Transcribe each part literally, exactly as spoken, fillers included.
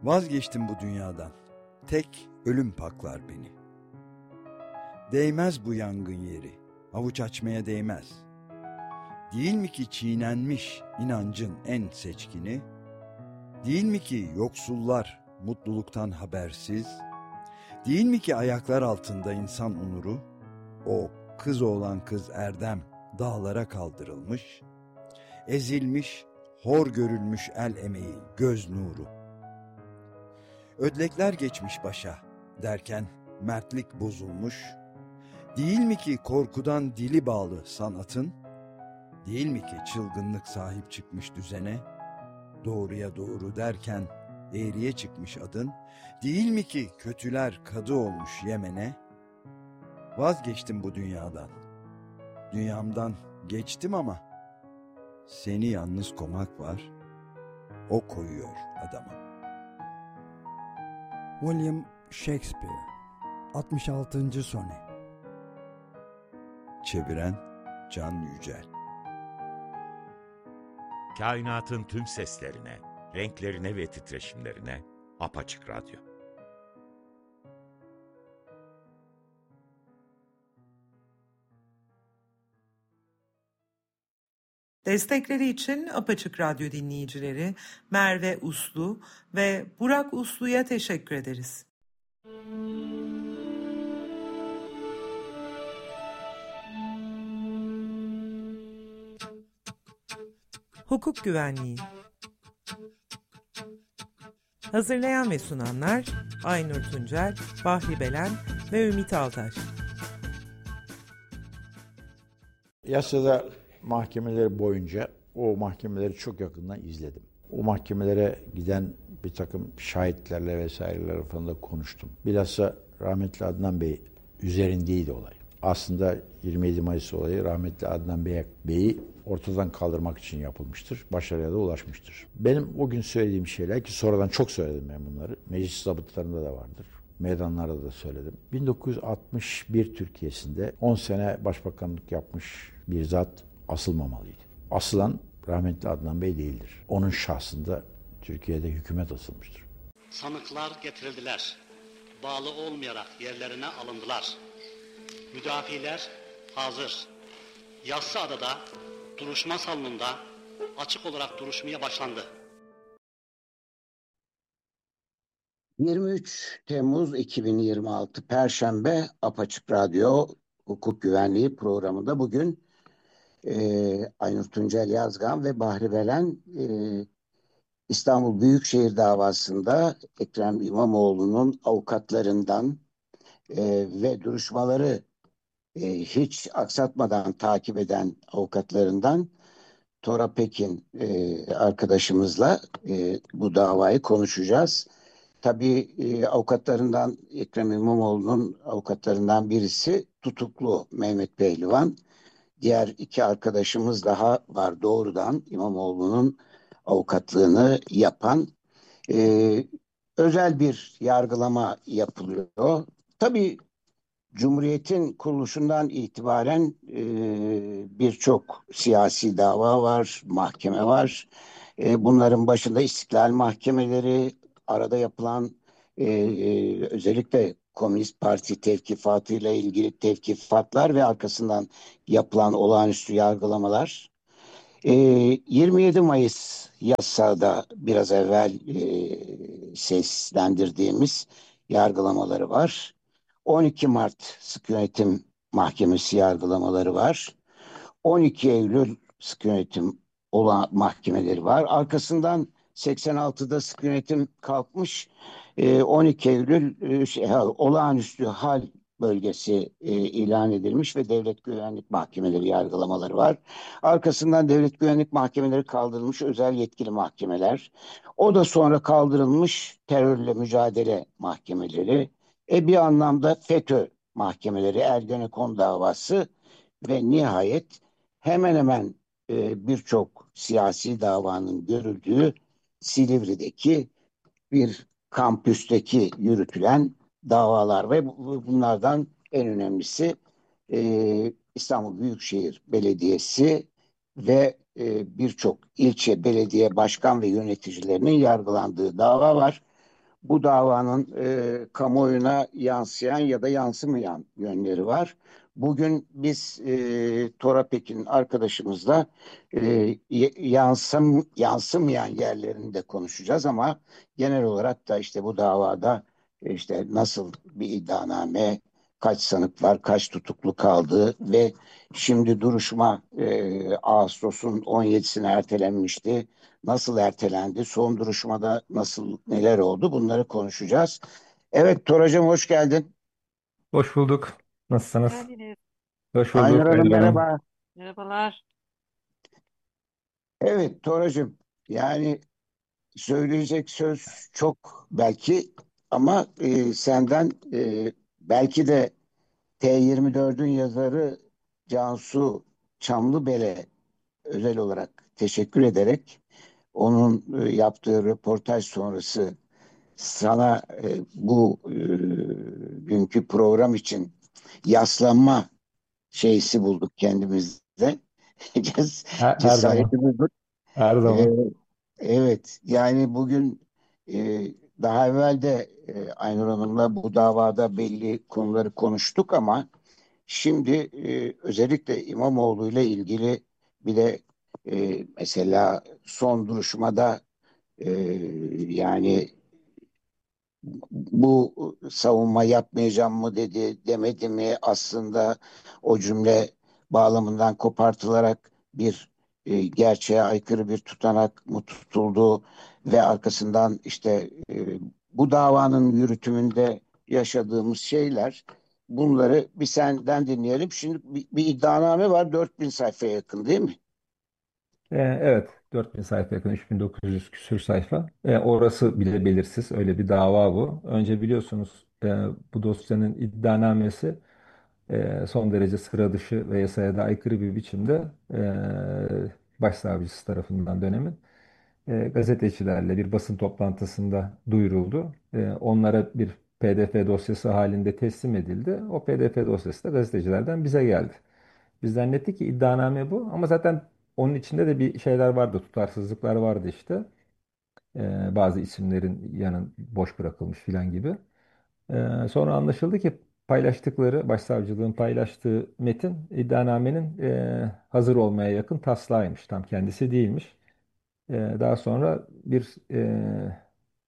Vazgeçtim bu dünyadan. Tek ölüm paklar beni. Değmez bu yangın yeri. Avuç açmaya değmez. Değil mi ki çiğnenmiş inancın en seçkini? Değil mi ki yoksullar mutluluktan habersiz? Değil mi ki ayaklar altında insan onuru? O kız oğlan kız erdem dağlara kaldırılmış. Ezilmiş, hor görülmüş el emeği, göz nuru. Ödlekler geçmiş başa derken mertlik bozulmuş. Değil mi ki korkudan dili bağlı sanatın? Değil mi ki çılgınlık sahip çıkmış düzene? Doğruya doğru derken eğriye çıkmış adın? Değil mi ki kötüler kadı olmuş Yemen'e? Vazgeçtim bu dünyadan. Dünyamdan geçtim ama seni yalnız komak var. O koyuyor adama. William Shakespeare altmış altıncı Sone. Çeviren Can Yücel. Kainatın tüm seslerine, renklerine ve titreşimlerine Apaçık Radyo. Destekleri için Apaçık Radyo dinleyicileri Merve Uslu ve Burak Uslu'ya teşekkür ederiz. Hukuk Güvenliği. Hazırlayan ve sunanlar Aynur Tuncel, Bahri Belen ve Ümit Altaş. Yasada mahkemeleri boyunca o mahkemeleri çok yakından izledim. O mahkemelere giden bir takım şahitlerle vesaireler falan da konuştum. Bilhassa rahmetli Adnan Bey üzerindeydi olay. Aslında yirmi yedi Mayıs olayı rahmetli Adnan Bey, Bey'i ortadan kaldırmak için yapılmıştır. Başarıya da ulaşmıştır. Benim o gün söylediğim şeyler, ki sonradan çok söyledim ben bunları. Meclis zabıtlarında da vardır. Meydanlarda da söyledim. bin dokuz yüz altmış bir Türkiye'sinde on sene başbakanlık yapmış bir zat asılmamalıydı. Asılan rahmetli Adnan Bey değildir. Onun şahsında Türkiye'de hükümet asılmıştır. Sanıklar getirildiler. Bağlı olmayarak yerlerine alındılar. Müdafiler hazır. Yassıada'da duruşma salonunda açık olarak duruşmaya başlandı. yirmi üç Temmuz iki bin yirmi altı Perşembe Apaçık Radyo Hukuk Güvenliği programında bugün e, Aynur Tuncel Yazgan ve Bahri Belen e, İstanbul Büyükşehir davasında Ekrem İmamoğlu'nun avukatlarından e, ve duruşmaları e, hiç aksatmadan takip eden avukatlarından Tora Pekin e, arkadaşımızla e, bu davayı konuşacağız. Tabii e, avukatlarından Ekrem İmamoğlu'nun avukatlarından birisi tutuklu Mehmet Pehlivan. Diğer iki arkadaşımız daha var doğrudan İmamoğlu'nun avukatlığını yapan. E, özel bir yargılama yapılıyor. Tabii Cumhuriyet'in kuruluşundan itibaren e, birçok siyasi dava var, mahkeme var. E, bunların başında istiklal mahkemeleri, arada yapılan e, e, özellikle Komünist Parti tevkifatı ile ilgili tevkifatlar ve arkasından yapılan olağanüstü yargılamalar. E, yirmi yedi Mayıs yasada biraz evvel e, seslendirdiğimiz yargılamaları var. on iki Mart Sık Yönetim Mahkemesi yargılamaları var. on iki Eylül Sık Yönetim olan mahkemeleri var. Arkasından seksen altıda Sık Yönetim kalkmış. on iki Eylül şey, olağanüstü hal bölgesi e, ilan edilmiş ve devlet güvenlik mahkemeleri yargılamaları var. Arkasından devlet güvenlik mahkemeleri kaldırılmış özel yetkili mahkemeler. O da sonra kaldırılmış terörle mücadele mahkemeleri. E bir anlamda FETÖ mahkemeleri, Ergenekon davası ve nihayet hemen hemen e, birçok siyasi davanın görüldüğü Silivri'deki bir kampüsteki yürütülen davalar ve bunlardan en önemlisi e, İstanbul Büyükşehir Belediyesi ve e, birçok ilçe belediye başkan ve yöneticilerinin yargılandığı dava var. bu davanın e, kamuoyuna yansıyan ya da yansımayan yönleri var. Bugün biz e, Tora Pekin arkadaşımızla e, y- yansım yansımayan yerlerini de konuşacağız ama genel olarak da işte bu davada e, işte nasıl bir iddianame, kaç sanık var, kaç tutuklu kaldı ve şimdi duruşma e, Ağustos'un on yedisine ertelenmişti. Nasıl ertelendi? Son duruşmada nasıl neler oldu? Bunları konuşacağız. Evet Toracığım hoş geldin. Hoş bulduk. Nasılsınız? Geldiniz. Hoş Aynur bulduk Hanım Aynur Hanım. merhaba. Merhabalar. Evet Toracığım yani söyleyecek söz çok belki ama e, senden e, belki de T yirmi dördün yazarı Cansu Çamlıbel'e özel olarak teşekkür ederek onun e, yaptığı röportaj sonrası sana e, bu e, günkü program için yaslanma şeysi bulduk kendimizde. Ces- Her, her Cesareti zaman. bulduk. Her E, zaman. evet yani bugün e, daha evvel de e, Aynur Hanım'la bu davada belli konuları konuştuk ama şimdi e, özellikle İmamoğlu ile ilgili bir de e, mesela son duruşmada e, yani bu savunma yapmayacağım mı dedi, demedi mi aslında o cümle bağlamından kopartılarak bir e, gerçeğe aykırı bir tutanak mı tutuldu ve arkasından işte e, bu davanın yürütümünde yaşadığımız şeyler bunları bir senden dinleyelim. Şimdi bir, bir iddianame var dört bin sayfaya yakın değil mi? Ee, evet. dört bin sayfa yakın. üç bin dokuz yüz küsür sayfa. Ee, orası bile belirsiz. Öyle bir dava bu. Önce biliyorsunuz e, bu dosyanın iddianamesi e, son derece sıra dışı ve yasaya da aykırı bir biçimde e, başsavcısı tarafından dönemin e, gazetecilerle bir basın toplantısında duyuruldu. E, onlara bir P D F dosyası halinde teslim edildi. O P D F dosyası da gazetecilerden bize geldi. Biz zannettik ki iddianame bu ama zaten onun içinde de bir şeyler vardı, tutarsızlıklar vardı işte. E, bazı isimlerin yanın boş bırakılmış filan gibi. E, sonra anlaşıldı ki paylaştıkları, başsavcılığın paylaştığı metin iddianamenin e, hazır olmaya yakın taslağıymış. Tam kendisi değilmiş. E, daha sonra bir e,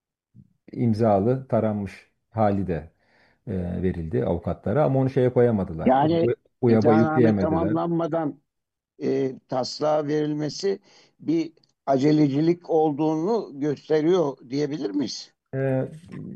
imzalı taranmış hali de e, verildi avukatlara ama onu şeye koyamadılar. Yani UYAB'a iddianame yükleyemediler. tamamlanmadan e, taslağa verilmesi bir acelecilik olduğunu gösteriyor diyebilir miyiz? E,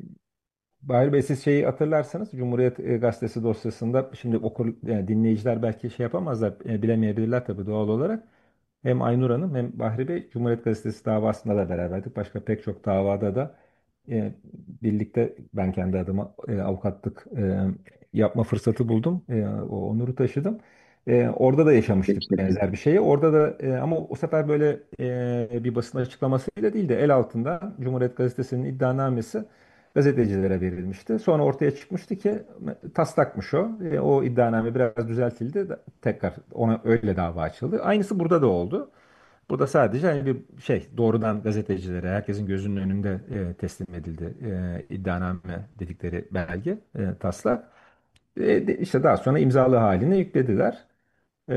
Bahri Bey siz şeyi hatırlarsanız Cumhuriyet e, Gazetesi dosyasında şimdi okur yani dinleyiciler belki şey yapamazlar e, bilemeyebilirler tabii doğal olarak. Hem Aynur Hanım hem Bahri Bey Cumhuriyet Gazetesi davasında da beraberdik. Başka pek çok davada da e, birlikte ben kendi adıma e, avukatlık e, yapma fırsatı buldum. E, o onuru taşıdım. E, orada da yaşamıştık Peki. benzer bir şeyi. Orada da e, ama o sefer böyle e, bir basın açıklamasıyla değil de el altında Cumhuriyet Gazetesi'nin iddianamesi gazetecilere verilmişti. Sonra ortaya çıkmıştı ki taslakmış o. E, o iddianame biraz düzeltildi. Tekrar ona öyle dava açıldı. Aynısı burada da oldu. Burada sadece hani bir şey doğrudan gazetecilere herkesin gözünün önünde e, teslim edildi e, iddianame dedikleri belge e, taslak. E, de- işte daha sonra imzalı haline yüklediler. E,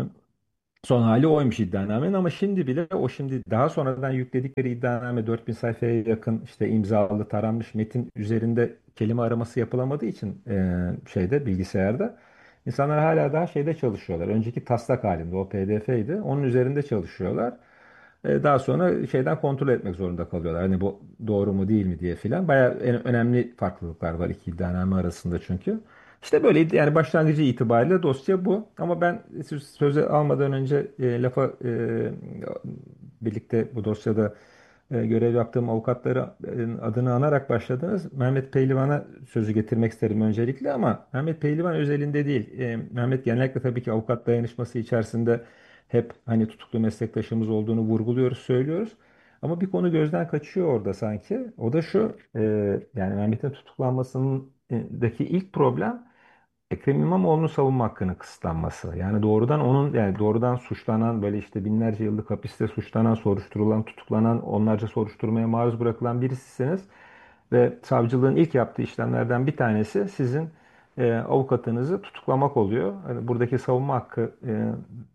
Son hali oymuş iddianamenin ama şimdi bile o şimdi daha sonradan yükledikleri iddianame dört bin sayfaya yakın işte imzalı taranmış metin üzerinde kelime araması yapılamadığı için e, şeyde bilgisayarda insanlar hala daha şeyde çalışıyorlar. Önceki taslak halinde o P D F'ydi. Onun üzerinde çalışıyorlar. E, daha sonra şeyden kontrol etmek zorunda kalıyorlar. Hani bu doğru mu değil mi diye filan. Bayağı en- önemli farklılıklar var iki iddianame arasında çünkü. İşte böyle yani başlangıcı itibariyle dosya bu. Ama ben siz söze almadan önce e, lafa e, birlikte bu dosyada e, görev yaptığım avukatları e, adını anarak başladınız. Mehmet Pehlivan'a sözü getirmek isterim öncelikle ama Mehmet Pehlivan özelinde değil. E, Mehmet genellikle tabii ki avukat dayanışması içerisinde hep hani tutuklu meslektaşımız olduğunu vurguluyoruz, söylüyoruz. Ama bir konu gözden kaçıyor orada sanki. O da şu, e, yani Mehmet'in tutuklanmasındaki ilk problem Ekrem İmamoğlu'nun savunma hakkının kısıtlanması. Yani doğrudan onun yani doğrudan suçlanan böyle işte binlerce yıllık hapiste suçlanan, soruşturulan, tutuklanan, onlarca soruşturmaya maruz bırakılan birisisiniz. Ve savcılığın ilk yaptığı işlemlerden bir tanesi sizin e, avukatınızı tutuklamak oluyor. Hani buradaki savunma hakkı e,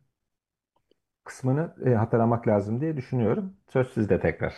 kısmını e, hatırlamak lazım diye düşünüyorum. Söz sizde tekrar.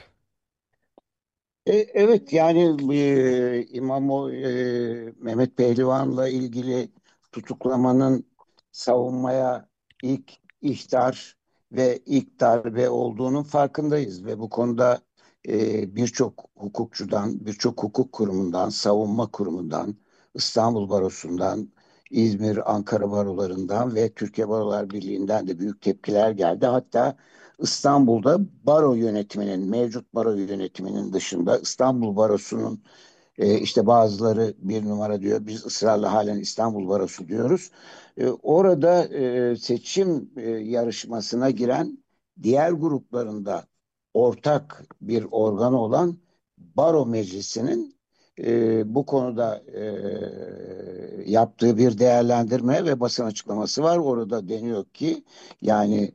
E, evet yani e, İmamo e, Mehmet Pehlivan'la ilgili tutuklamanın savunmaya ilk ihtar ve ilk darbe olduğunun farkındayız ve bu konuda e, birçok hukukçudan, birçok hukuk kurumundan, savunma kurumundan, İstanbul Barosu'ndan, İzmir, Ankara barolarından ve Türkiye Barolar Birliği'nden de büyük tepkiler geldi. Hatta İstanbul'da baro yönetiminin, mevcut baro yönetiminin dışında İstanbul Barosu'nun e, işte bazıları bir numara diyor, biz ısrarla halen İstanbul Barosu diyoruz. E, orada e, seçim e, yarışmasına giren diğer gruplarında ortak bir organı olan Baro Meclisi'nin e, bu konuda e, yaptığı bir değerlendirme ve basın açıklaması var. Orada deniyor ki yani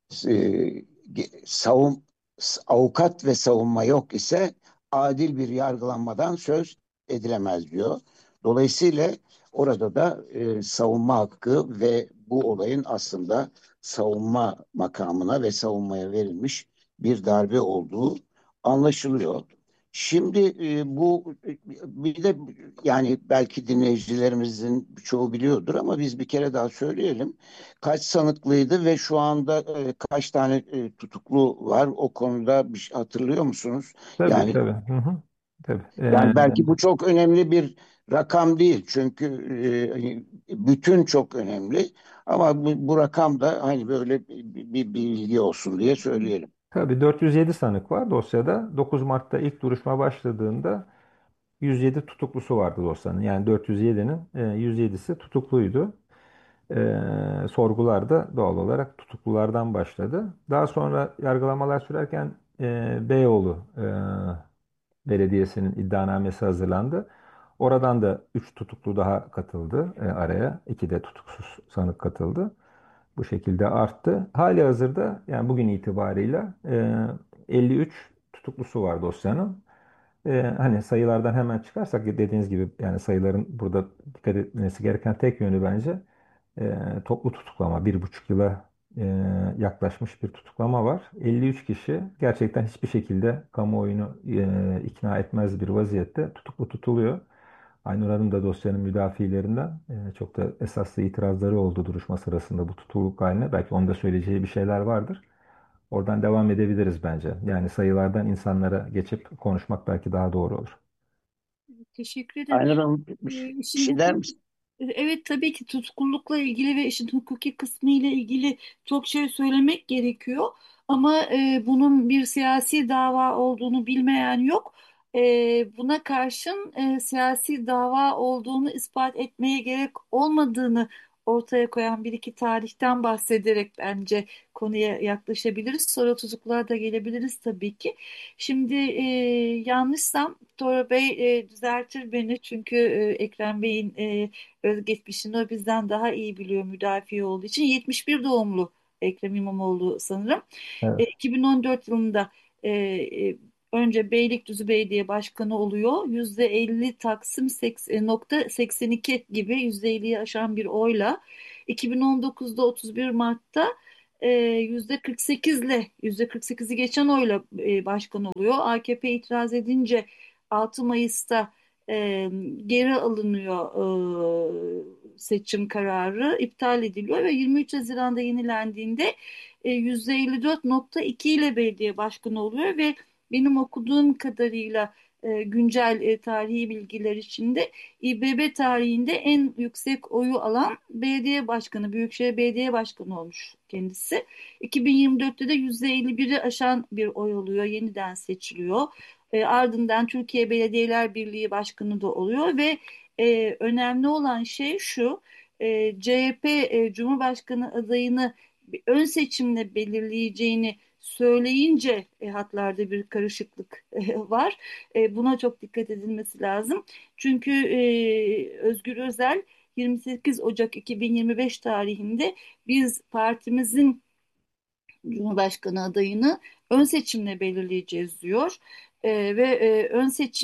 e, savun avukat ve savunma yok ise adil bir yargılanmadan söz edilemez diyor. Dolayısıyla orada da e, savunma hakkı ve bu olayın aslında savunma makamına ve savunmaya verilmiş bir darbe olduğu anlaşılıyor. Şimdi e, bu bir de yani belki dinleyicilerimizin çoğu biliyordur ama biz bir kere daha söyleyelim. Kaç sanıklıydı ve şu anda e, kaç tane e, tutuklu var o konuda bir şey hatırlıyor musunuz? Tabii Yani tabii. Hı hı. Tabii. Ee, yani belki bu çok önemli bir rakam değil çünkü e, bütün çok önemli ama bu, bu rakam da hani böyle bir, bir bir bilgi olsun diye söyleyelim. tabii dört yüz yedi sanık var dosyada. dokuz Mart'ta ilk duruşma başladığında yüz yedi tutuklusu vardı dosyanın. Yani dört yüz yedinin e, yüz yedisi tutukluydu. E, sorgular da doğal olarak tutuklulardan başladı. Daha sonra yargılamalar sürerken e, Beyoğlu e, Belediyesi'nin iddianamesi hazırlandı. Oradan da üç tutuklu daha katıldı e, araya. iki de tutuksuz sanık katıldı. Bu şekilde arttı. Hali hazırda yani bugün itibarıyla e, elli üç tutuklusu var dosyanın. E, hani sayılardan hemen çıkarsak dediğiniz gibi yani sayıların burada dikkat etmesi gereken tek yönü bence e, toplu tutuklama. Bir buçuk yıla e, yaklaşmış bir tutuklama var. elli üç kişi gerçekten hiçbir şekilde kamuoyunu e, ikna etmez bir vaziyette tutuklu tutuluyor. Aynur Hanım da dosyanın müdafilerinden e, çok da esaslı itirazları oldu duruşma sırasında bu tutukluluk haline. Belki onda söyleyeceği bir şeyler vardır. Oradan devam edebiliriz bence. Yani sayılardan insanlara geçip konuşmak belki daha doğru olur. Teşekkür ederim. Aynur Hanım bir Ee, şey şimdi der bu misin? evet tabii ki tutkullukla ilgili ve işin hukuki kısmı ile ilgili çok şey söylemek gerekiyor. Ama e, bunun bir siyasi dava olduğunu bilmeyen yok. E, buna karşın e, siyasi dava olduğunu ispat etmeye gerek olmadığını ortaya koyan bir iki tarihten bahsederek bence konuya yaklaşabiliriz. Sonra tutukluğa da gelebiliriz tabii ki. Şimdi e, yanlışsam Tora Bey e, düzeltir beni çünkü e, Ekrem Bey'in e, özgeçmişini o bizden daha iyi biliyor müdafi olduğu için. yetmiş bir doğumlu Ekrem İmamoğlu sanırım. E, Evet. iki bin on dört yılında e, e, önce Beylikdüzü Belediye Başkanı oluyor. yüzde elli Taksim nokta seksen iki gibi yüzde elliyi aşan bir oyla. iki bin on dokuzda otuz bir Mart'ta e, yüzde kırk sekiz ile yüzde kırk sekizi geçen oyla e, başkan oluyor. A K P itiraz edince altı Mayıs'ta e, geri alınıyor e, seçim kararı iptal ediliyor ve yirmi üç Haziran'da yenilendiğinde e, yüzde elli dört nokta iki ile belediye başkanı oluyor ve benim okuduğum kadarıyla e, güncel e, tarihi bilgiler içinde İ B B tarihinde en yüksek oyu alan belediye başkanı, Büyükşehir Belediye Başkanı olmuş kendisi. iki bin yirmi dörtte de yüzde elli biri aşan bir oy oluyor, yeniden seçiliyor. E, ardından Türkiye Belediyeler Birliği Başkanı da oluyor ve e, önemli olan şey şu, e, C H P e, Cumhurbaşkanı adayını bir ön seçimle belirleyeceğini söyleyince e, hatlarda bir karışıklık e, var. E, buna çok dikkat edilmesi lazım. Çünkü e, Özgür Özel yirmi sekiz Ocak iki bin yirmi beş tarihinde biz partimizin Cumhurbaşkanı adayını ön seçimle belirleyeceğiz diyor. E, ve e, ön seçimin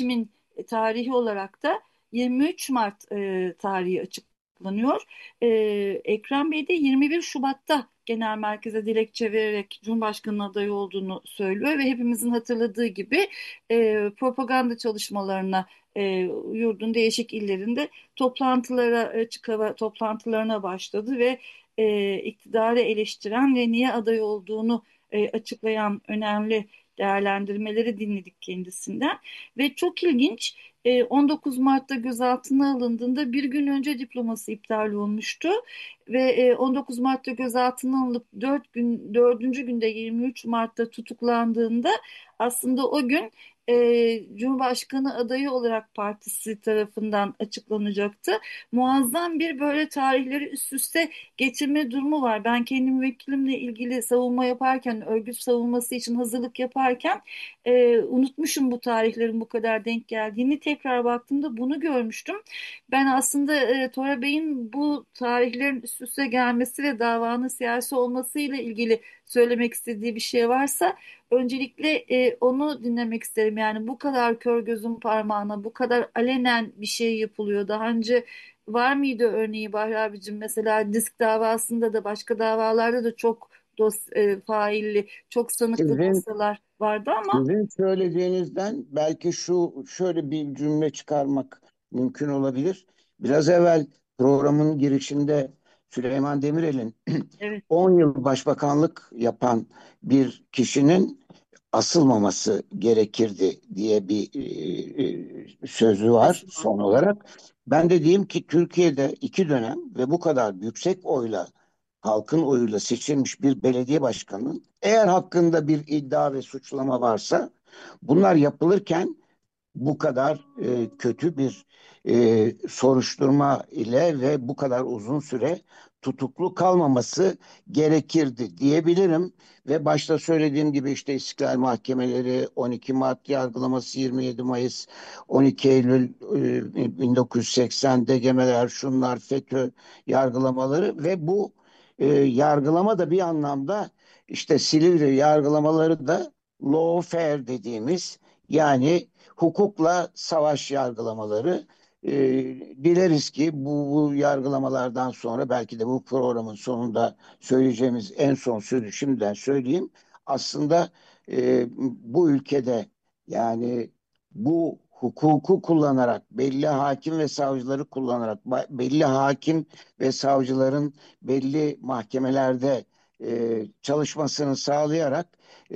e, tarihi olarak da yirmi üç Mart e, tarihi açıklanıyor. E, Ekrem Bey de yirmi bir Şubat'ta genel merkeze dilekçe vererek Cumhurbaşkanı adayı olduğunu söylüyor ve hepimizin hatırladığı gibi e, propaganda çalışmalarına e, yurdun değişik illerinde toplantılara, açık hava toplantılarına başladı ve e, iktidarı eleştiren ve niye aday olduğunu e, açıklayan önemli değerlendirmeleri dinledik kendisinden. Ve çok ilginç, e, on dokuz Mart'ta gözaltına alındığında bir gün önce diploması iptal olmuştu ve e, on dokuz Mart'ta gözaltına alınıp dört gün dördüncü günde yirmi üç Mart'ta tutuklandığında aslında o gün e, Cumhurbaşkanı adayı olarak partisi tarafından açıklanacaktı. Muazzam bir böyle tarihleri üst üste getirme durumu var. Ben kendim vekilimle ilgili savunma yaparken, örgüt savunması için hazırlık yaparken e, unutmuşum bu tarihlerin bu kadar denk geldiğini. Tekrar baktığımda bunu görmüştüm. Ben aslında e, Tora Bey'in bu tarihlerin üst üste gelmesi ve davanın siyasi olmasıyla ilgili söylemek istediği bir şey varsa öncelikle e, onu dinlemek isterim. Yani bu kadar kör gözün parmağına, bu kadar alenen bir şey yapılıyor. Daha önce var mıydı örneği Bahri abicim? Mesela disk davasında da başka davalarda da çok dos, e, failli, çok sanıklı Sizin dosyalar vardı ama Sizin söylediğinizden belki şu şöyle bir cümle çıkarmak mümkün olabilir. Biraz evvel programın girişinde Süleyman Demirel'in evet, on yıl başbakanlık yapan bir kişinin asılmaması gerekirdi diye bir e, e, sözü var estağfurullah. son olarak. Ben de diyeyim ki Türkiye'de iki dönem ve bu kadar yüksek oyla halkın oyuyla seçilmiş bir belediye başkanının eğer hakkında bir iddia ve suçlama varsa bunlar yapılırken bu kadar e, kötü bir e, soruşturma ile ve bu kadar uzun süre tutuklu kalmaması gerekirdi diyebilirim. Ve başta söylediğim gibi işte İstiklal Mahkemeleri, on iki Mart yargılaması, yirmi yedi Mayıs, on iki Eylül e, bin dokuz yüz seksen degemeler, şunlar, FETÖ yargılamaları ve bu e, yargılama da bir anlamda işte Silivri yargılamaları da lawfare dediğimiz, yani hukukla savaş yargılamaları. E, Dileriz ki bu, bu yargılamalardan sonra belki de bu programın sonunda söyleyeceğimiz en son sözü şimdiden söyleyeyim. Aslında e, bu ülkede, yani bu hukuku kullanarak, belli hakim ve savcıları kullanarak, belli hakim ve savcıların belli mahkemelerde e, çalışmasını sağlayarak e,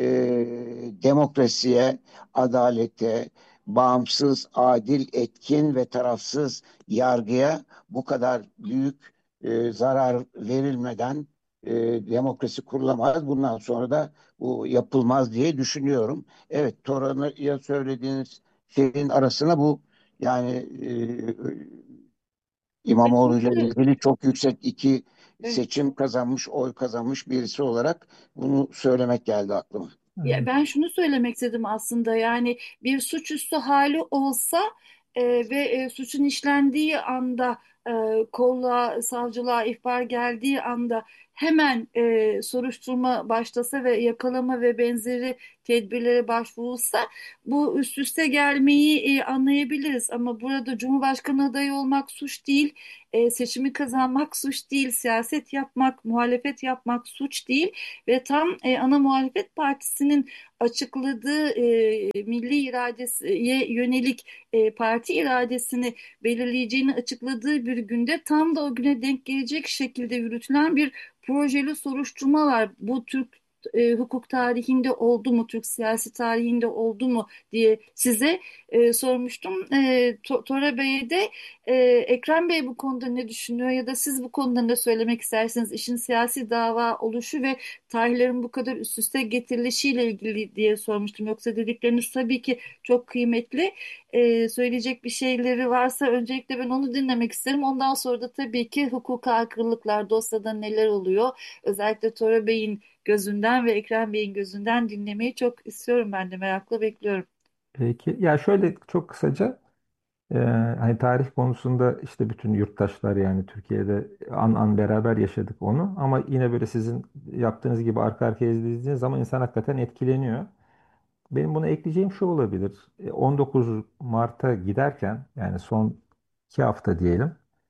demokrasiye, adalete, bağımsız, adil, etkin ve tarafsız yargıya bu kadar büyük e, zarar verilmeden e, demokrasi kurulamaz. Bundan sonra da bu yapılmaz diye düşünüyorum. Evet, Toran'a söylediğiniz şeyin arasına bu, yani e, Ve İmamoğlu ile çünkü ilgili çok yüksek iki evet, seçim kazanmış, oy kazanmış birisi olarak bunu söylemek geldi aklıma. ya ben şunu söylemek istedim aslında, yani bir suçüstü hali olsa e, ve e, suçun işlendiği anda e, kolla savcılığa ihbar geldiği anda hemen e, soruşturma başlasa ve yakalama ve benzeri tedbirlere başvurulsa bu üst üste gelmeyi e, anlayabiliriz. Ama burada Cumhurbaşkanı adayı olmak suç değil, e, seçimi kazanmak suç değil, siyaset yapmak, muhalefet yapmak suç değil ve tam e, ana muhalefet partisinin açıkladığı e, milli iradeye yönelik e, parti iradesini belirleyeceğini açıkladığı bir günde tam da o güne denk gelecek şekilde yürütülen bir projeli soruşturma var. Bu Türk e, hukuk tarihinde oldu mu, Türk siyasi tarihinde oldu mu diye size e, sormuştum. E, To- Tora Bey'e de e, Ekrem Bey bu konuda ne düşünüyor ya da siz bu konuda ne söylemek isterseniz, işin siyasi dava oluşu ve tarihlerin bu kadar üst üste getirilişiyle ilgili diye sormuştum. Yoksa dedikleriniz tabii ki çok kıymetli. Ee, söyleyecek bir şeyleri varsa öncelikle ben onu dinlemek isterim. Ondan sonra da tabii ki hukuka aykırılıklar, dosyada neler oluyor? Özellikle Tora Bey'in gözünden ve Ekrem Bey'in gözünden dinlemeyi çok istiyorum, ben de merakla bekliyorum. Peki ya şöyle çok kısaca e, hani tarih konusunda işte bütün yurttaşlar yani Türkiye'de an an beraber yaşadık onu ama yine böyle sizin yaptığınız gibi arka arkaya izlediğiniz zaman insan hakikaten etkileniyor. Benim buna ekleyeceğim şu olabilir. E, on dokuz Mart'a giderken yani son iki hafta diyelim,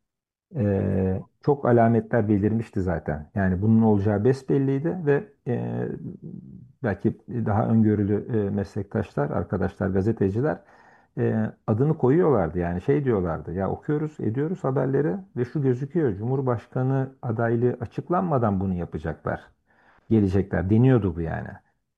e, çok alametler belirmişti zaten. Yani bunun olacağı besbelliydi ve e, belki daha öngörülü e, meslektaşlar, arkadaşlar, gazeteciler e, adını koyuyorlardı. Yani şey diyorlardı, ya okuyoruz, ediyoruz haberleri ve şu gözüküyor, Cumhurbaşkanı adaylığı açıklanmadan bunu yapacaklar, gelecekler deniyordu bu yani.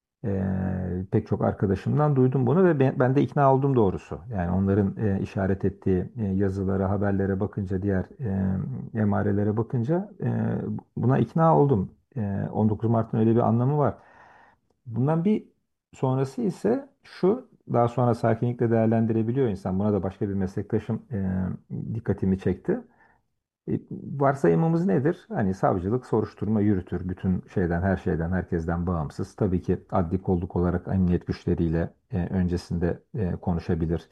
Ee, pek çok arkadaşımdan duydum bunu ve ben, ben de ikna oldum doğrusu. Yani onların e, işaret ettiği e, yazılara, haberlere bakınca, diğer e, emarelere bakınca e, buna ikna oldum. E, on dokuz Mart'ın öyle bir anlamı var. Bundan bir sonrası ise şu, daha sonra sakinlikle değerlendirebiliyor insan. Buna da başka bir meslektaşım e, dikkatimi çekti. E, Varsayımımız nedir? Hani savcılık soruşturma yürütür. Bütün şeyden, her şeyden, herkesten bağımsız. Tabii ki adli kolluk olarak emniyet güçleriyle e, öncesinde e, konuşabilir.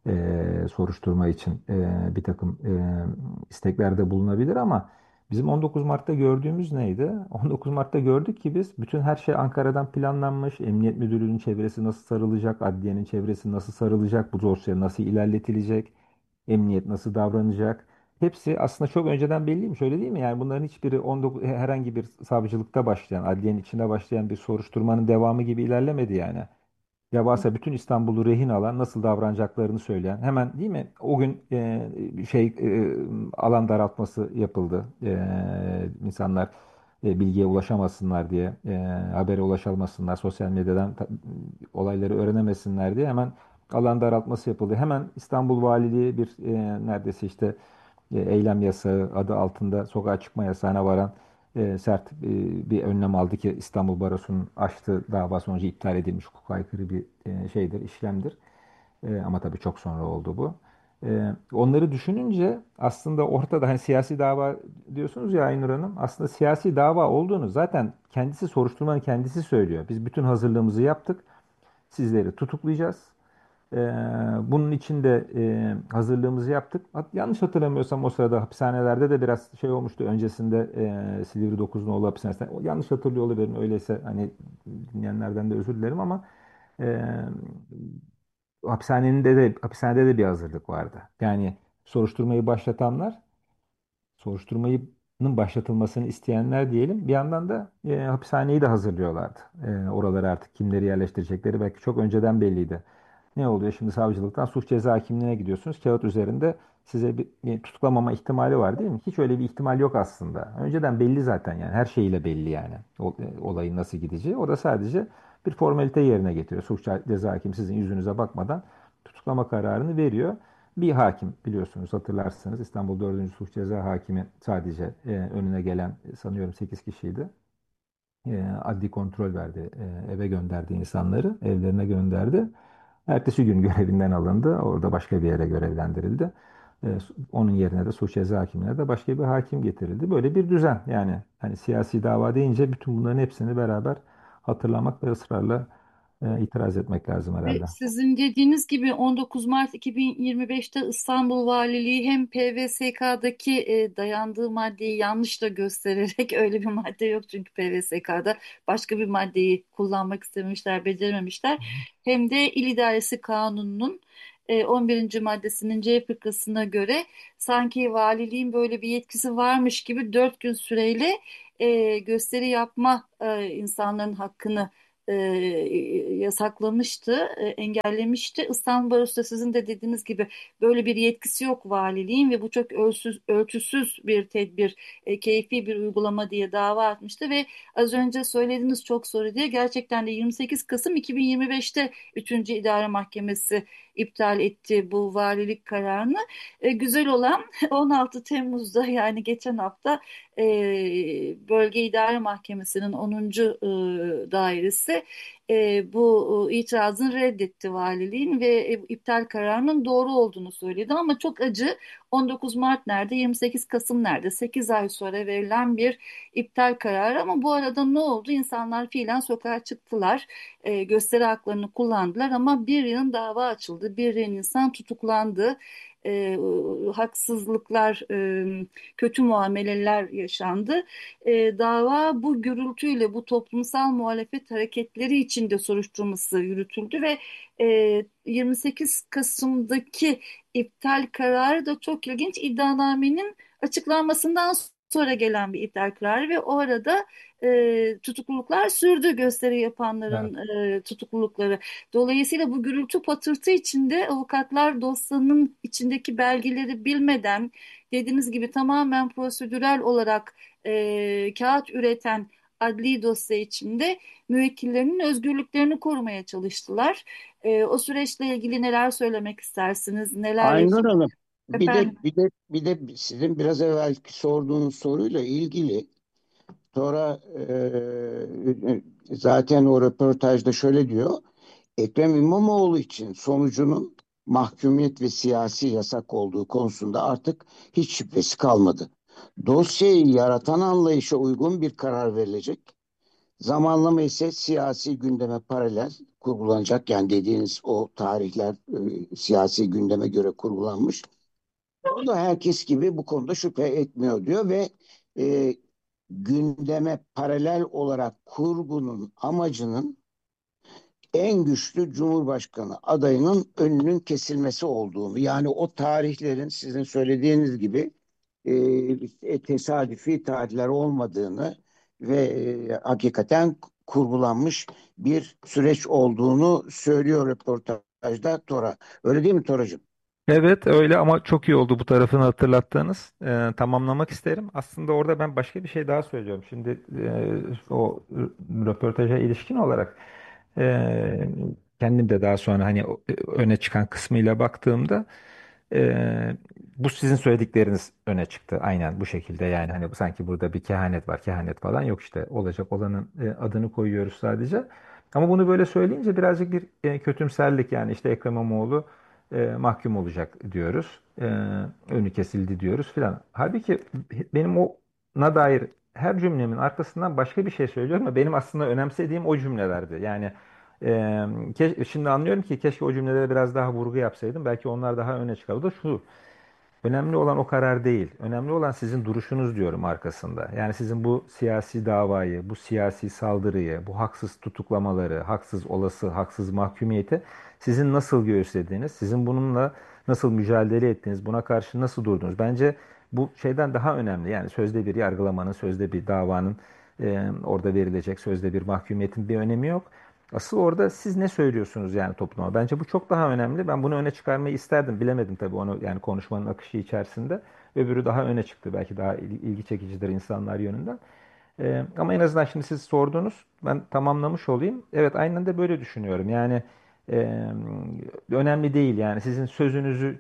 E, soruşturma için e, bir takım e, isteklerde bulunabilir ama bizim on dokuz Mart'ta gördüğümüz neydi? on dokuz Mart'ta gördük ki biz bütün her şey Ankara'dan planlanmış. Emniyet Müdürlüğü'nün çevresi nasıl sarılacak? Adliyenin çevresi nasıl sarılacak? Bu dosya nasıl ilerletilecek? Emniyet nasıl davranacak? Hepsi aslında çok önceden belliymiş, öyle değil mi? Yani bunların hiçbiri on dokuz herhangi bir savcılıkta başlayan, adliyenin içinde başlayan bir soruşturmanın devamı gibi ilerlemedi yani. Devasa bütün İstanbul'u rehin alan, nasıl davranacaklarını söyleyen, hemen değil mi? O gün e, şey e, alan daraltması yapıldı. E, insanlar e, bilgiye ulaşamasınlar diye, e, habere ulaşamasınlar, sosyal medyadan ta- olayları öğrenemesinler diye hemen alan daraltması yapıldı. Hemen İstanbul Valiliği bir e, neredeyse işte e, eylem yasağı adı altında sokağa çıkma yasağına varan e, sert e, bir önlem aldı ki İstanbul Barosu'nun açtığı dava sonucu iptal edilmiş, hukuka aykırı bir e, şeydir, işlemdir. E, ama tabii çok sonra oldu bu. E, onları düşününce aslında ortada, hani siyasi dava diyorsunuz ya Aynur Hanım, aslında siyasi dava olduğunu zaten kendisi, soruşturmanın kendisi söylüyor. Biz bütün hazırlığımızı yaptık. Sizleri tutuklayacağız. Ee, bunun için de e, hazırlığımızı yaptık. Hat- yanlış hatırlamıyorsam o sırada hapishanelerde de biraz şey olmuştu öncesinde, e, Silivri dokuz Nolu hapishanesinde. O, yanlış hatırlıyor olabilirim. Öyleyse hani dinleyenlerden de özür dilerim ama e, hapishanenin de, de hapishanede de bir hazırlık vardı. Yani soruşturmayı başlatanlar, soruşturmanın başlatılmasını isteyenler diyelim. Bir yandan da e, hapishaneyi de hazırlıyorlardı. E, oralara artık kimleri yerleştirecekleri belki çok önceden belliydi. Ne oluyor şimdi, savcılıktan suç ceza hakimliğine gidiyorsunuz. Kağıt üzerinde size bir, bir tutuklamama ihtimali var değil mi? Hiç öyle bir ihtimal yok aslında. Önceden belli zaten, yani her şeyiyle belli yani. O, e, olayın nasıl gideceği. O da sadece bir formalite yerine getiriyor. Suç ceza hakim sizin yüzünüze bakmadan tutuklama kararını veriyor. Bir hakim, biliyorsunuz, hatırlarsınız, İstanbul dördüncü Suç Ceza Hakimi sadece e, önüne gelen e, sanıyorum sekiz kişiydi. E, adli kontrol verdi. E, eve gönderdi insanları. Evlerine gönderdi. Ertesi gün görevinden alındı. Orada başka bir yere görevlendirildi. E, onun yerine de suç ceza hakimine de başka bir hakim getirildi. Böyle bir düzen. Yani hani siyasi dava deyince bütün bunların hepsini beraber hatırlamak ve ısrarla e, itiraz etmek lazım Ve herhalde. sizin dediğiniz gibi on dokuz Mart iki bin yirmi beşte İstanbul Valiliği hem P V S K'daki e, dayandığı maddeyi yanlış da göstererek, öyle bir madde yok çünkü P V S K'da, başka bir maddeyi kullanmak istemişler, becerememişler. Hem de İl İdaresi Kanunu'nun e, on birinci maddesinin C fıkrasına göre sanki valiliğin böyle bir yetkisi varmış gibi dört gün süreyle e, gösteri yapma, e, insanların hakkını e, yasaklamıştı, e, engellemişti. İstanbul Barosu da sizin de dediğiniz gibi böyle bir yetkisi yok valiliğin ve bu çok ölçüsüz, ölçüsüz bir tedbir, e, keyfi bir uygulama diye dava atmıştı ve az önce söylediğiniz çok soru diye gerçekten de yirmi sekiz Kasım iki bin yirmi beşte üçüncü İdare Mahkemesi iptal etti bu valilik kararını. E, güzel olan on altı Temmuz'da, yani geçen hafta, e, Bölge İdare Mahkemesi'nin onuncu E, dairesi e, bu e, itirazını reddetti valiliğin ve e, iptal kararının doğru olduğunu söyledi. Ama çok acı, on dokuz Mart nerede, yirmi sekiz Kasım nerede? sekiz ay sonra verilen bir iptal kararı. Ama bu arada ne oldu? İnsanlar fiilen sokağa çıktılar, e, gösteri haklarını kullandılar ama bir yığın dava açıldı, bir yığın insan tutuklandı. E, haksızlıklar, e, kötü muameleler yaşandı. E, dava bu gürültüyle, bu toplumsal muhalefet hareketleri için içinde soruşturması yürütüldü ve e, yirmi sekiz Kasım'daki iptal kararı da çok ilginç. İddianamenin açıklanmasından sonra gelen bir iptal kararı ve o arada e, tutukluluklar sürdü, gösteri Evet. yapanların e, tutuklulukları. Dolayısıyla bu gürültü patırtı içinde avukatlar dosyanın içindeki belgeleri bilmeden, dediğiniz gibi tamamen prosedürel olarak e, kağıt üreten adli dosya içinde müvekkillerinin özgürlüklerini korumaya çalıştılar. E, o süreçle ilgili neler söylemek istersiniz? Neler Aynur yaşadık? Hanım, bir de Efendim? bir de bir de sizin biraz evvelki sorduğunuz soruyla ilgili sonra e, zaten o röportajda şöyle diyor. Ekrem İmamoğlu için sonucunun mahkumiyet ve siyasi yasak olduğu konusunda artık hiç şüphesi kalmadı. Dosyayı yaratan anlayışa uygun bir karar verilecek. Zamanlama ise siyasi gündeme paralel kurgulanacak. Yani dediğiniz o tarihler e, siyasi gündeme göre kurgulanmış. O da herkes gibi bu konuda şüphe etmiyor diyor ve e, gündeme paralel olarak kurgunun amacının en güçlü Cumhurbaşkanı adayının önünün kesilmesi olduğunu, yani o tarihlerin sizin söylediğiniz gibi e, tesadüfi tarihler olmadığını ve e, hakikaten kurgulanmış bir süreç olduğunu söylüyor röportajda Tora. Öyle değil mi Toracığım? Evet öyle ama çok iyi oldu bu tarafını hatırlattığınız. Ee, tamamlamak isterim. Aslında orada ben başka bir şey daha söylüyorum. Şimdi e, o röportaja ilişkin olarak e, kendim de daha sonra hani o- öne çıkan kısmıyla baktığımda e, bu sizin söyledikleriniz öne çıktı. Aynen bu şekilde yani hani sanki burada bir kehanet var, kehanet falan yok işte olacak olanın e, adını koyuyoruz sadece. Ama bunu böyle söyleyince birazcık bir e, kötümserlik yani işte Ekrem İmamoğlu e, mahkum olacak diyoruz. E, önü kesildi diyoruz filan. Halbuki benim ona dair her cümlemin arkasından başka bir şey söylüyorum ama benim aslında önemsediğim o cümlelerdi. Yani e, ke- şimdi anlıyorum ki keşke o cümlelere biraz daha vurgu yapsaydım. Belki onlar daha öne çıkardı. O da şu. Önemli olan o karar değil. Önemli olan sizin duruşunuz diyorum arkasında. Yani sizin bu siyasi davayı, bu siyasi saldırıyı, bu haksız tutuklamaları, haksız olası, haksız mahkumiyeti sizin nasıl göğüslediğiniz, sizin bununla nasıl mücadele ettiğiniz, buna karşı nasıl durdunuz. Bence bu şeyden daha önemli. Yani sözde bir yargılamanın, sözde bir davanın e, orada verilecek sözde bir mahkumiyetin bir önemi yok. Asıl orada siz ne söylüyorsunuz yani topluma? Bence bu çok daha önemli. Ben bunu öne çıkarmayı isterdim. Bilemedim tabii onu yani konuşmanın akışı içerisinde. Öbürü daha öne çıktı. Belki daha il- ilgi çekicidir insanlar yönünden. Ee, ama en azından şimdi siz sordunuz. Ben tamamlamış olayım. Evet aynen de böyle düşünüyorum. Yani e, önemli değil yani sizin sözünüzü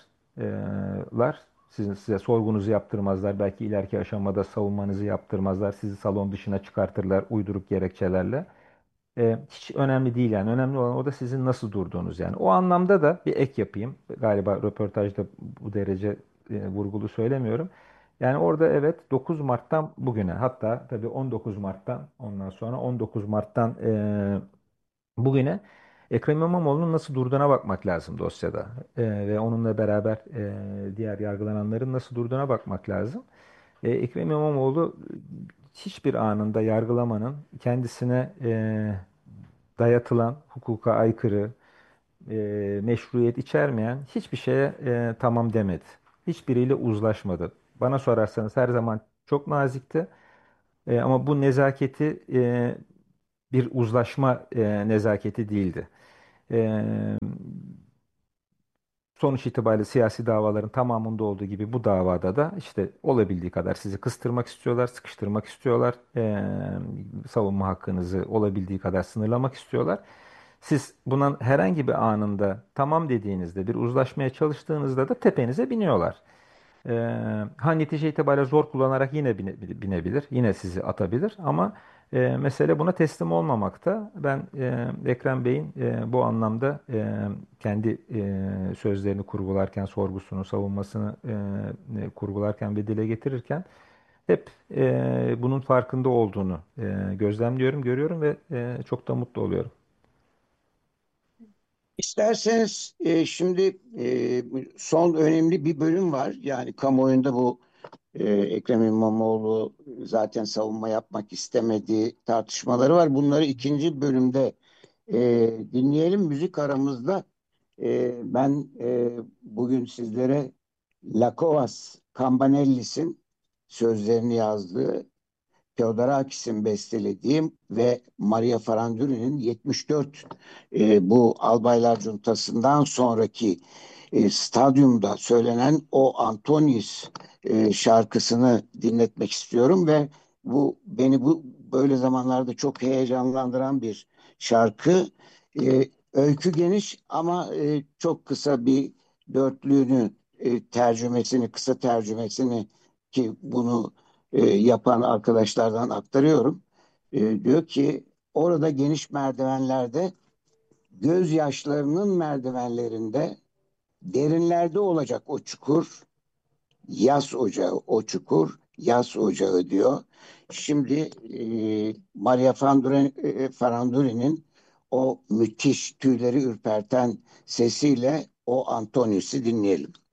çalarlar. Sizin size sorgunuzu yaptırmazlar. Belki ileriki aşamada savunmanızı yaptırmazlar. Sizi salon dışına çıkartırlar uyduruk gerekçelerle. E, hiç önemli değil yani. Önemli olan o da sizin nasıl durduğunuz yani. O anlamda da bir ek yapayım. Galiba röportajda bu derece e, vurgulu söylemiyorum. Yani orada evet dokuz Mart'tan bugüne hatta tabii on dokuz Mart'tan ondan sonra on dokuz Mart'tan e, bugüne Ekrem İmamoğlu'nun nasıl durduğuna bakmak lazım dosyada. E, ve onunla beraber e, diğer yargılananların nasıl durduğuna bakmak lazım. E, Ekrem İmamoğlu hiçbir anında yargılamanın kendisine e, dayatılan hukuka aykırı, e, meşruiyet içermeyen hiçbir şeye e, tamam demedi. Hiçbiriyle uzlaşmadı. Bana sorarsanız her zaman çok nazikti. E, ama bu nezaketi e, bir uzlaşma e, nezaketi değildi. E, Sonuç itibariyle siyasi davaların tamamında olduğu gibi bu davada da işte olabildiği kadar sizi kıstırmak istiyorlar, sıkıştırmak istiyorlar, eee, savunma hakkınızı olabildiği kadar sınırlamak istiyorlar. Siz bunun herhangi bir anında tamam dediğinizde, bir uzlaşmaya çalıştığınızda da tepenize biniyorlar. Ee, ha netice itibariyle zor kullanarak yine bine- binebilir, yine sizi atabilir ama e, mesele buna teslim olmamakta. Ben e, Ekrem Bey'in e, bu anlamda e, kendi e, sözlerini kurgularken, sorgusunu, savunmasını e, e, kurgularken ve dile getirirken hep e, bunun farkında olduğunu e, gözlemliyorum, görüyorum ve e, çok da mutlu oluyorum. İsterseniz e, şimdi e, son önemli bir bölüm var. Yani kamuoyunda bu e, Ekrem İmamoğlu zaten savunma yapmak istemediği tartışmaları var. Bunları ikinci bölümde E, dinleyelim müzik aramızda. E, ben e, bugün sizlere Lakovas Campanellis'in sözlerini yazdığı, Theodorakis'in bestelediğim ve Maria Faranduri'nin yetmiş dört e, bu Albaylar Cuntası'ndan sonraki e, stadyumda söylenen o Antonis e, şarkısını dinletmek istiyorum ve bu beni bu böyle zamanlarda çok heyecanlandıran bir şarkı. E, öykü geniş ama e, çok kısa bir dörtlüğünü e, tercümesini, kısa tercümesini ki bunu e, yapan arkadaşlardan aktarıyorum. E, diyor ki orada geniş merdivenlerde, gözyaşlarının merdivenlerinde, derinlerde olacak o çukur, yas ocağı, o çukur, yas ocağı diyor. Şimdi e, Maria Faranduri, e, Faranduri'nin o müthiş tüyleri ürperten sesiyle o Antonius'u dinleyelim.